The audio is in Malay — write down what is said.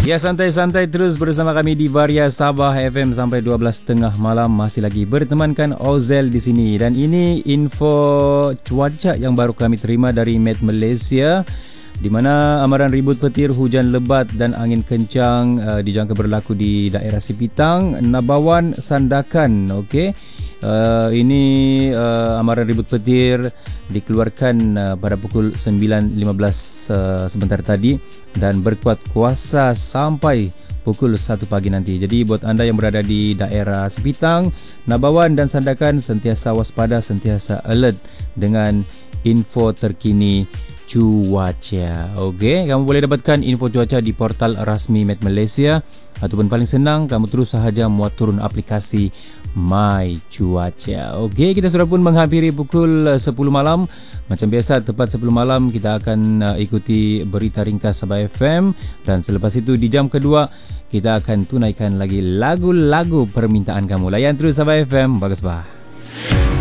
Ya, santai-santai terus bersama kami di Varia Sabah FM sampai 12.30 malam. Masih lagi bertemankan Ozel di sini. Dan ini info cuaca yang baru kami terima dari Met Malaysia, di mana amaran ribut petir, hujan lebat dan angin kencang dijangka berlaku di daerah Sipitang, Nabawan, Sandakan. Okey. Ini amaran ribut petir dikeluarkan pada pukul 9.15 sebentar tadi dan berkuat kuasa sampai pukul 1 pagi nanti. Jadi buat anda yang berada di daerah Sipitang, Nabawan dan Sandakan, sentiasa waspada, sentiasa alert dengan info terkini cuaca. Okey, kamu boleh dapatkan info cuaca di portal rasmi Met Malaysia, ataupun paling senang kamu terus sahaja muat turun aplikasi My Cuaca. Okey, kita sudah pun menghampiri pukul 10 malam. Macam biasa, tepat 10 malam kita akan ikuti berita ringkas Sabah FM, dan selepas itu di jam kedua kita akan tunaikan lagi lagu-lagu permintaan kamu. Layan terus Sabah FM, bagus bah.